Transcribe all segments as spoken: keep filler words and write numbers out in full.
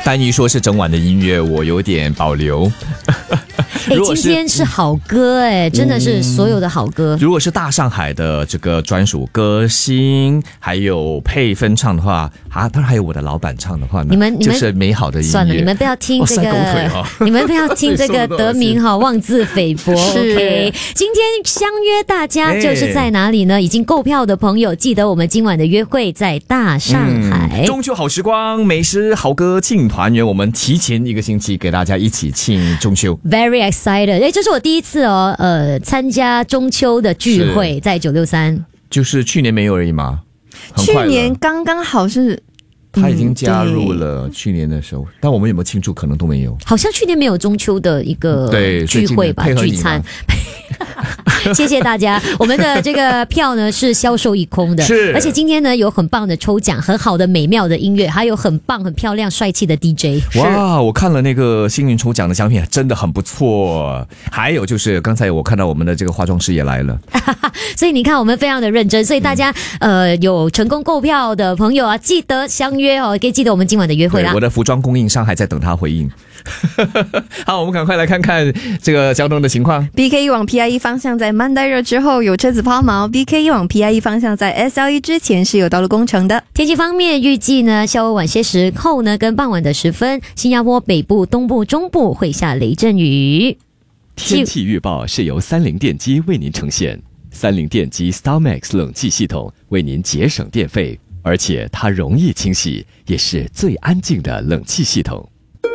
丹妮说是整晚的音乐，我有点保留。 哎，今天是好歌哎，真的是所有的好歌。 如果是大上海的这个专属歌星，还有配分唱的话啊，当然还有我的老板唱的话呢， 你们你们就是美好的音乐。 算了，你们不要听这个， 哦、 你们不要听这个得名哈，妄自菲薄。OK， 今天相约大家就是在哪里呢？已经购票的朋友，记得我们今晚的约会在大上海。 嗯、中秋好时光，美食好歌庆团圆，我们提前一个星期给大家一起庆中秋。 Very excited！ 哎，这是我第一次哦，呃，参加中秋的聚会，在九六三。 就是去年没有而已嘛。 去年刚刚好是。 他已经加入了去年的时候，但我们有没有庆祝可能都没有。 好像去年没有中秋的一个聚会吧，聚餐。谢谢大家，我们的这个票呢是销售一空的， 是， 而且今天呢有很棒的抽奖，很好的美妙的音乐，还有很棒很漂亮帅气的 D J。 哇，我看了那个幸运抽奖的奖品真的很不错，还有就是刚才我看到我们的这个化妆师也来了。 所以你看我们非常的认真，所以大家、嗯、呃有成功购票的朋友啊，记得相约哦，可以记得我们今晚的约会啦。 我的服装供应商还在等他回应。好，我们赶快来看看这个交通的情况。 B K E 往 P I E 方向在曼代热之后有车子抛锚， B K E 往 P I E 方向在 S L E 之前是有道路工程的。 天气方面，预计呢下午晚些时后呢跟傍晚的时分，新加坡北部、东部、中部会下雷阵雨。 天气预报是由三菱电机为您呈现，三菱电机 StarMax 冷气系统为您节省电费，而且它容易清洗，也是最安静的冷气系统。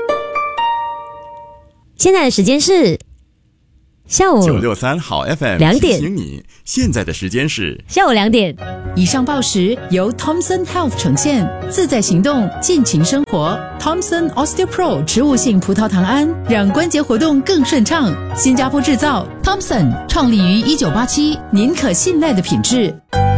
现在的时间是下午九六三好 F M 两点， 提醒你现在的时间是下午两点。 以上报时由 Thomson Health 呈现，自在行动，尽情生活。Thomson OsteoPro 植物性葡萄糖胺，让关节活动更顺畅。新加坡制造 ，Thomson 创立于一九八七，您可信赖的品质。